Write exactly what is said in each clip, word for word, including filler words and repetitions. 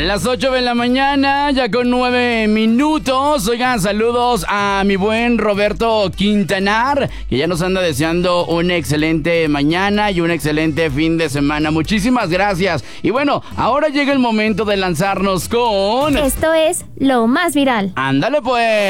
Las ocho de la mañana, ya con nueve minutos. Oigan, saludos a mi buen Roberto Quintanar, que ya nos anda deseando una excelente mañana y un excelente fin de semana. Muchísimas gracias. Y bueno, ahora llega el momento de lanzarnos con... Esto es lo más viral. ¡Ándale pues!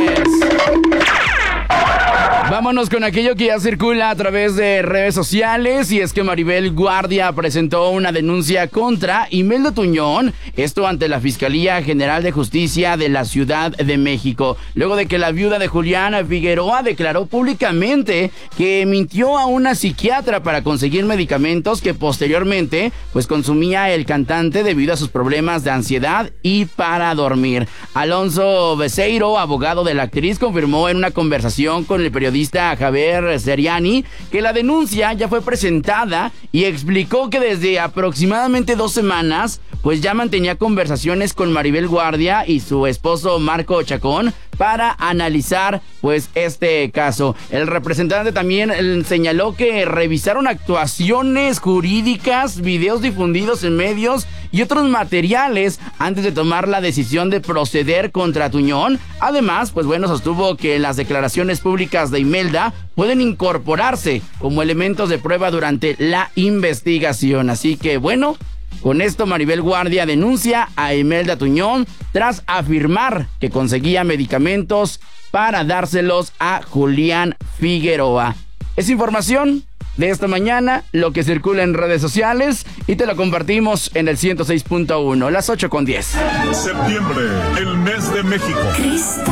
Vámonos con aquello que ya circula a través de redes sociales, y es que Maribel Guardia presentó una denuncia contra Imelda Tuñón, esto ante la Fiscalía General de Justicia de la Ciudad de México, luego de que la viuda de Julián Figueroa declaró públicamente que mintió a una psiquiatra para conseguir medicamentos que posteriormente pues consumía el cantante debido a sus problemas de ansiedad y para dormir. Alonso Becerro, abogado de la actriz, confirmó en una conversación con el periodista Javier Seriani que la denuncia ya fue presentada y explicó que desde aproximadamente dos semanas pues ya mantenía conversaciones con Maribel Guardia y su esposo Marco Chacón para analizar pues este caso. El representante también señaló que revisaron actuaciones jurídicas, videos difundidos en medios y otros materiales antes de tomar la decisión de proceder contra Tuñón. Además, pues bueno, sostuvo que las declaraciones públicas de Imelda pueden incorporarse como elementos de prueba durante la investigación. Así que bueno, con esto Maribel Guardia denuncia a Imelda Tuñón tras afirmar que conseguía medicamentos para dárselos a Julián Figueroa. Es información de esta mañana, lo que circula en redes sociales, y te lo compartimos en el ciento seis punto uno, las ocho con diez. Septiembre, el mes de México. Cristo.